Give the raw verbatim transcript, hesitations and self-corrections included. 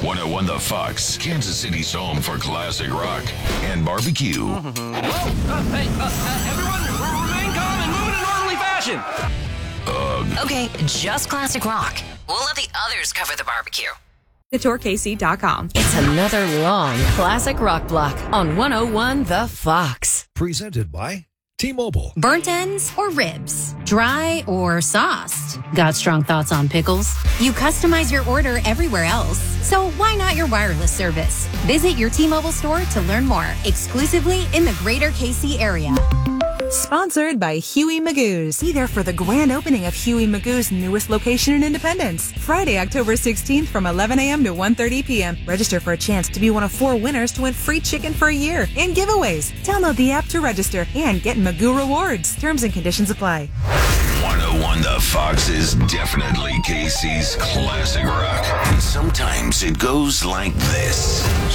one oh one The Fox, Kansas City's home for classic rock and barbecue. Whoa! Uh, hey, uh, uh, everyone, remain calm and move in an orderly fashion. Ugh. Okay, just classic rock. We'll let the others cover the barbecue. the tour K C dot com. It's another long classic rock block on one oh one The Fox. Presented by T-Mobile. Burnt ends or ribs? Dry or sauced? Got strong thoughts on pickles? You customize your order everywhere else, so why not your wireless service? Visit your T-Mobile store to learn more, exclusively in the greater K C area. Sponsored by Huey Magoo's. Be there for the grand opening of Huey Magoo's newest location in Independence. Friday, October sixteenth from eleven a.m. to one thirty p.m. Register for a chance to be one of four winners to win free chicken for a year and giveaways. Download the app to register and get Magoo rewards. Terms and conditions apply. one oh one The Fox is definitely K C's classic rock. And sometimes it goes like this.